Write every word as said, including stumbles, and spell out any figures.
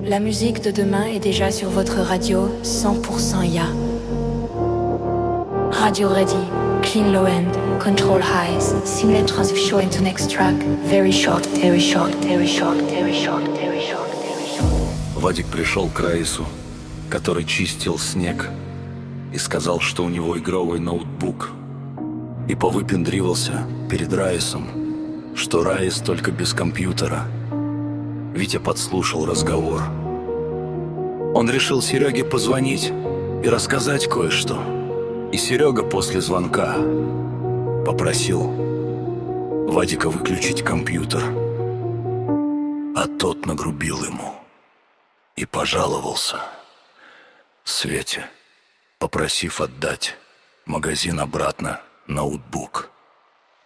La musique de demain est déjà sur votre radio cent pour cent I A. Radio ready, clean low end, control highs, simulate transition into next track. Very short, very short, very short, very short, very short, very short. Вадик пришел к Раису, который чистил снег, и сказал, что у него игровой ноутбук. И повыпендривался перед Раисом, что Раис только без компьютера. Витя подслушал разговор. Он решил Сереге позвонить и рассказать кое-что. И Серега после звонка попросил Вадика выключить компьютер. А тот нагрубил ему и пожаловался Свете, попросив отдать магазин обратно ноутбук.